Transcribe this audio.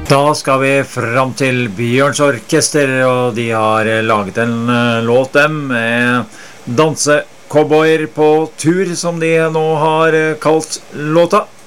Da skal vi fram til Bjørns Orkester, og de har laget en låt dem med danse-cowboyer på tur, som de nå har kalt låta.